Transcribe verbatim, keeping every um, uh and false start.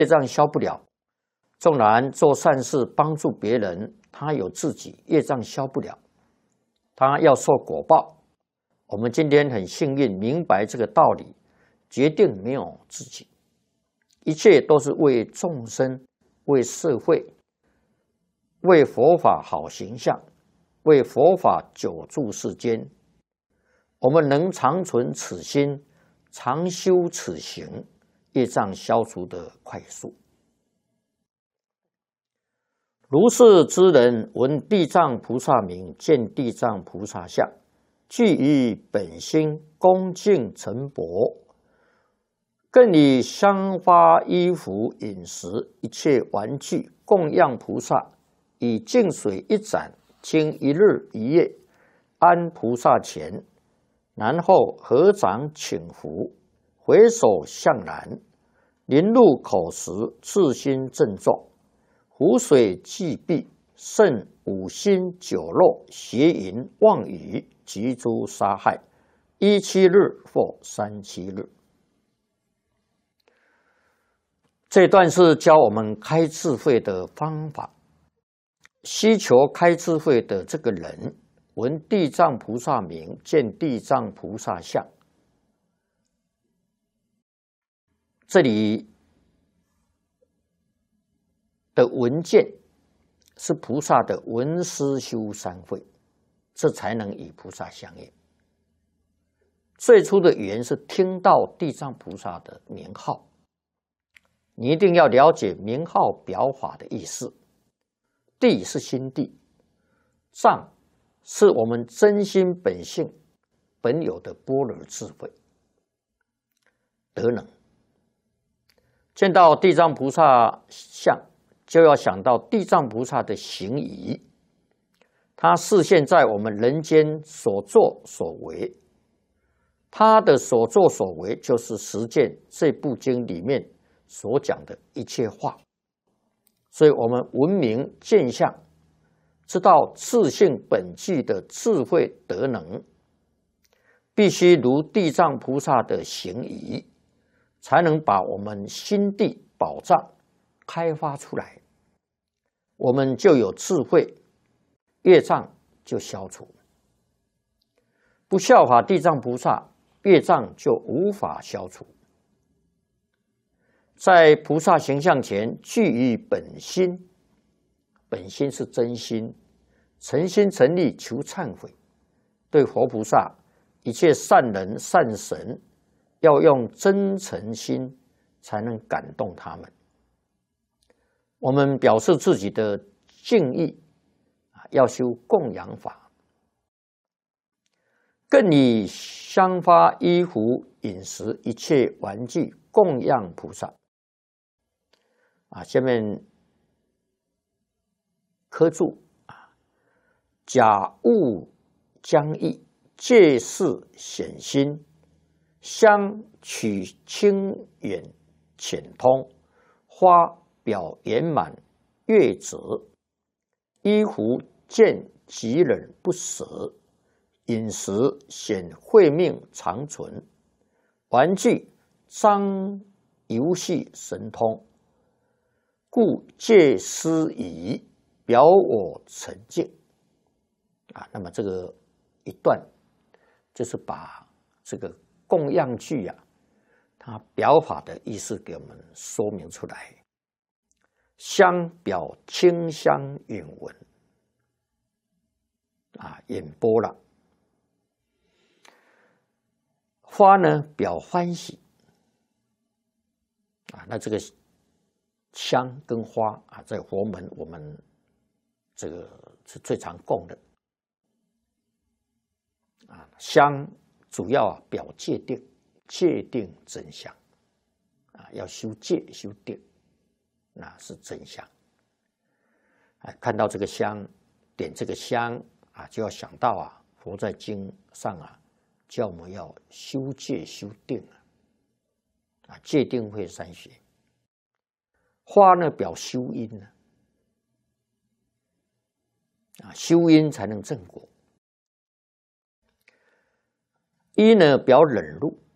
业障消不了。纵然做善事帮助别人，他有自己业障消不了，他要受果报。我们今天很幸运明白这个道理，决定没有自己，一切都是为众生、为社会、为佛法好形象，为佛法久住世间。我们能常存此心，常修此行，业障消除得快速。如是之人，闻地藏菩萨名，见地藏菩萨相，具以本心恭敬诚薄，更以香花衣服饮食一切玩具供养菩萨，以净水一盏，经一日一夜，安菩萨前，然后合掌请福，回首向南，临入口时，自心郑重。湖水既毕，甚五辛酒肉邪淫妄语及诸杀害，一七日或三七日。这段是教我们开智慧的方法。希求开智慧的这个人，闻地藏菩萨名，见地藏菩萨相。这里的闻见是菩萨的闻思修三慧，这才能与菩萨相应。最初的语言是听到地藏菩萨的名号，你一定要了解名号表法的意思。地是心地，藏是我们真心本性本有的般若智慧德能。见到地藏菩萨相，就要想到地藏菩萨的行仪，他示现在我们人间所作所为，他的所作所为就是实践这部经里面所讲的一切话。所以我们闻名见相，知道自性本具的智慧德能，必须如地藏菩萨的行仪，才能把我们心地宝藏开发出来，我们就有智慧，业障就消除。不效法地藏菩萨，业障就无法消除。在菩萨形象前，具于本心，本心是真心，诚心诚意求忏悔。对佛菩萨，一切善人善神，要用真诚心才能感动他们。我们表示自己的敬意，要修供养法，更以香花衣服饮食一切玩具供养菩萨。啊，下面科注啊，假物将意，借势显心，香取清远浅通，花表圆满月直，衣服见极冷不死，饮食显慧命长存，玩具张游戏神通，故借施以表我沉静啊。那么这个一段就是把这个供养具啊，它表法的意思给我们说明出来。香表清香允文啊，演播了。花呢表欢喜啊，那这个香跟花啊，在佛门我们这个是最常供的啊。香主要啊表戒定，戒定真香啊，要修戒修定，那是真香。啊，看到这个香，点这个香啊，就要想到啊，佛在经上啊，叫我们要修戒修定啊，啊，戒定慧三学。花呢表修因呢，啊，修因才能正果。衣呢表忍辱